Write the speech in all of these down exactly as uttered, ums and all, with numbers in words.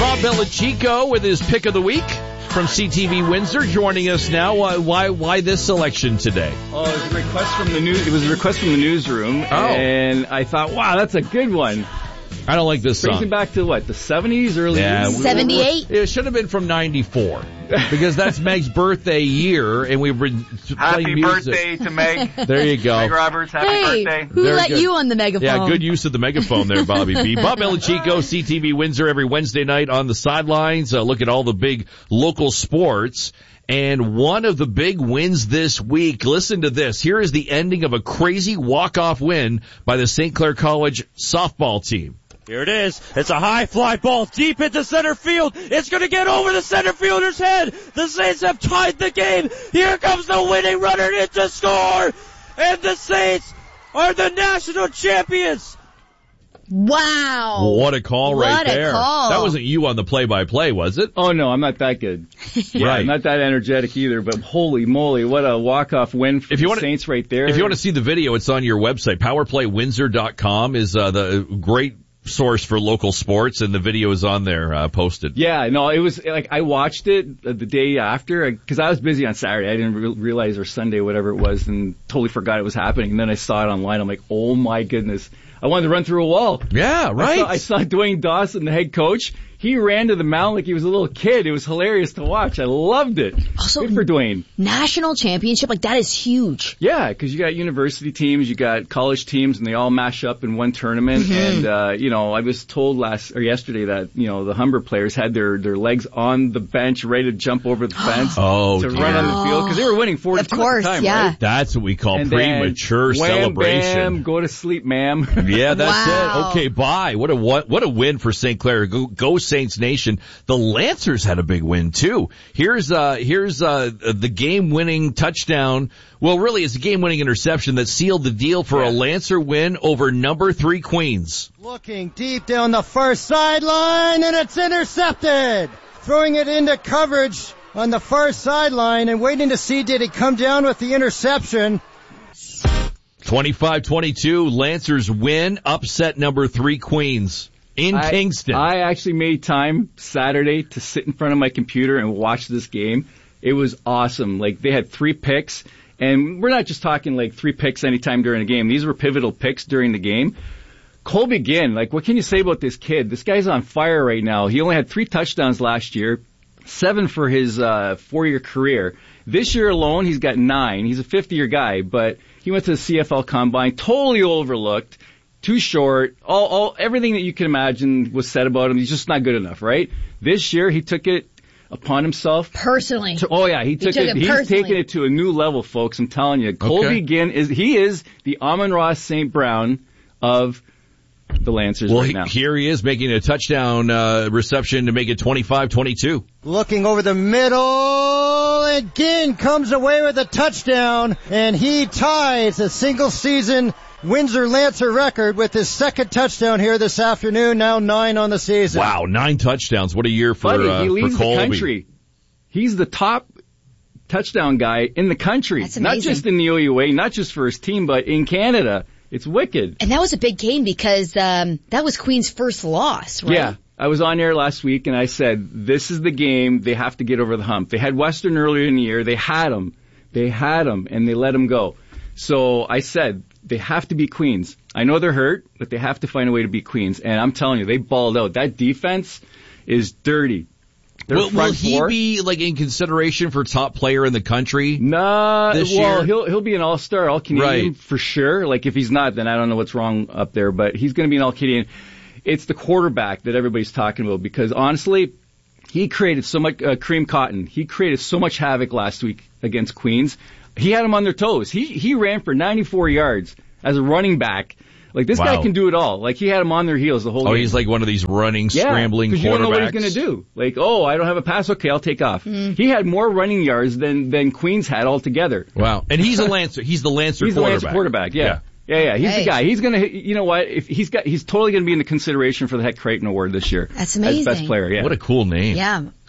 Bob Belichico with his pick of the week from C T V Windsor joining us now. Why why, why this selection today? Oh, it was a request from the news. It was a request from the newsroom, oh. and I thought, wow, that's a good one. I don't like this song. Brings me back to what, the seventies, early yeah, seventy-eight? It should have been from ninety-four because that's Meg's birthday year, and we've been playing Happy music. birthday to Meg. There you go. Meg Roberts, happy hey, birthday. Who Very let good. you on the megaphone? Yeah, good use of the megaphone there, Bobby B. Bob Belichico, C T V Windsor, every Wednesday night on the sidelines. Uh, look at all the big local sports. And one of the big wins this week, listen to this. Here is the ending of a crazy walk-off win by the Saint Clair College softball team. Here it is. It's a high fly ball deep into center field. It's going to get over the center fielder's head. The Saints have tied the game. Here comes the winning runner in to score. And the Saints are the national champions. Wow. What a call right what there. A call. That wasn't you on the play-by-play, was it? Oh, no, I'm not that good. Yeah, right. I'm not that energetic either, but holy moly, what a walk-off win for if you the wanna, Saints right there. If you want to see the video, it's on your website. power play windsor dot com is uh, the great source for local sports, and the video is on there uh, posted. Yeah, no, it was like I watched it the day after because I was busy on Saturday. I didn't re- realize or Sunday, whatever it was, and totally forgot it was happening. And then I saw it online. I'm like, oh my goodness. I wanted to run through a wall. Yeah, right. I saw, I saw Dwayne Dawson, the head coach. He ran to the mound like he was a little kid. It was hilarious to watch. I loved it. Also, good for Dwayne. National championship, like that is huge. Yeah, because you got university teams, you got college teams, and they all mash up in one tournament. Mm-hmm. And, uh, you know, I was told last or yesterday that, you know, the Humber players had their, their legs on the bench ready to jump over the fence oh, to dear. run on the field because they were winning four to two at the time, yeah. right? That's what we call and premature wham, celebration. Bam, go to sleep, ma'am. Yeah, that's wow. it. Okay, bye. What a what, what a win for Saint Clair. Go, go Saints Nation. The Lancers had a big win too. Here's uh here's uh the game-winning touchdown. Well, really, it's a game-winning interception that sealed the deal for yeah. a Lancer win over number three Queens. Looking deep down the far sideline, and it's intercepted. Throwing it into coverage on the far sideline and waiting to see did it come down with the interception. twenty-five twenty-two, Lancers win, upset number three Queens. In I, Kingston. I actually made time Saturday to sit in front of my computer and watch this game. It was awesome. Like, they had three picks, and we're not just talking like three picks anytime during a game. These were pivotal picks during the game. Colby Ginn, like, what can you say about this kid? This guy's on fire right now. He only had three touchdowns last year, seven for his uh four-year career. This year alone, he's got nine. He's a fifth-year guy, but he went to the C F L Combine, totally overlooked. Too short, all, all, everything that you can imagine was said about him. He's just not good enough, right? This year, he took it upon himself. Personally. To, oh yeah, he took, he took it, it he's personally. taken it to a new level, folks. I'm telling you. Colby okay. Ginn is, he is the Amon-Ra Saint Brown of the Lancers well, right he, now. Here he is making a touchdown, uh, reception to make it twenty-five twenty-two. Looking over the middle, and Ginn comes away with a touchdown, and he ties a single season Windsor Lancer record with his second touchdown here this afternoon, now nine on the season. Wow, nine touchdowns. What a year for, Buddy, uh, he leads for Colby. the country. He's the top touchdown guy in the country. That's not amazing. just in the O U A, not just for his team, but in Canada. It's wicked. And that was a big game because um that was Queen's first loss, right? Yeah. I was on air last week and I said, this is the game they have to get over the hump. They had Western earlier in the year. They had them. They had them and they let them go. So I said, they have to beat Queens. I know they're hurt, but they have to find a way to beat Queens. And I'm telling you, they balled out. That defense is dirty. Their Will, front will he four, be like in consideration for top player in the country? Nah, this well, year? he'll he'll be an all-star, all-Canadian Right. for sure. Like if he's not, then I don't know what's wrong up there, but he's going to be an all-Canadian. It's the quarterback that everybody's talking about because honestly, he created so much, uh, Kareem Cotton, he created so much havoc last week against Queens. He had them on their toes. He he ran for ninety-four yards as a running back. Like, this Wow. guy can do it all. Like, he had him on their heels the whole Oh, game. he's like one of these running, yeah, scrambling quarterbacks. because you don't know what he's going to do. Like, oh, I don't have a pass. Okay, I'll take off. Mm. He had more running yards than, than Queens had altogether. Wow. And he's a Lancer. He's the Lancer He's the quarterback. Lancer quarterback, yeah. Yeah, yeah, he's Hey. the guy. He's going to, you know what, if he's got, he's totally going to be in the consideration for the Heck Creighton Award this year. That's amazing. As best player, yeah. What a cool name. Yeah.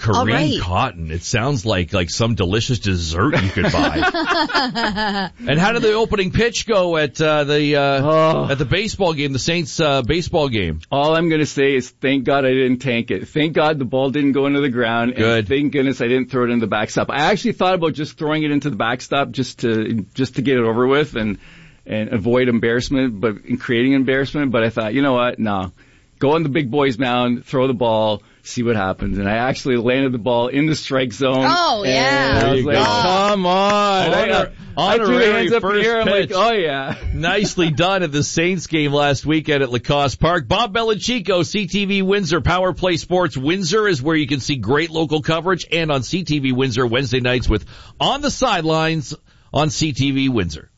Korean All right. cotton. It sounds like like some delicious dessert you could buy. And how did the opening pitch go at uh, the uh, Oh. at the baseball game, the Saints uh, baseball game? All I'm going to say is thank God I didn't tank it. Thank God the ball didn't go into the ground. Good. And thank goodness I didn't throw it into the backstop. I actually thought about just throwing it into the backstop just to just to get it over with and and avoid embarrassment, but in creating embarrassment. But I thought, you know what? No. Go on the big boys mound, throw the ball, see what happens. And I actually landed the ball in the strike zone. Oh, yeah. And I There was you like, go. come on. Honor- I, I threw the honorary hands up in the first air. I'm like, pitch. oh, yeah. Nicely done at the Saints game last weekend at Lacoste Park. Bob Belichico, C T V Windsor, Power Play Sports. Windsor is where you can see great local coverage, and on C T V Windsor Wednesday nights with On the Sidelines on C T V Windsor.